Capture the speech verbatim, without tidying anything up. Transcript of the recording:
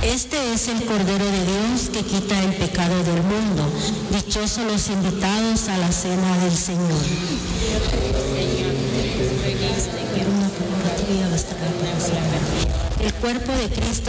Este es el Cordero de Dios que quita el pecado del mundo. Dichosos los invitados a la cena del Señor. El cuerpo de Cristo